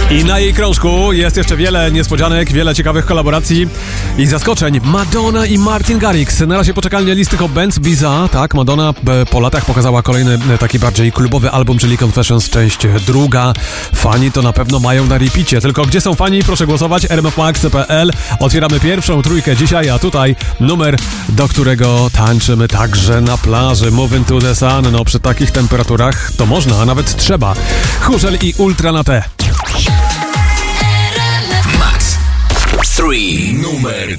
I na jej krążku jest jeszcze wiele niespodzianek, wiele ciekawych kolaboracji i zaskoczeń. Madonna i Martin Garrix. Na razie poczekalnia listy Hot Bands, Biza. Tak, Madonna po latach pokazała kolejny taki bardziej klubowy album, czyli Confessions, część druga. Fani to na pewno mają na repeacie. Tylko gdzie są fani? Proszę głosować. rmfmax.pl. Otwieramy pierwszą trójkę dzisiaj, a tutaj numer, do którego tańczymy także na plaży. Moving to the Sun. No przy takich temperaturach to można, a nawet trzeba. Chuszel i Ultra na T. Max 3 numer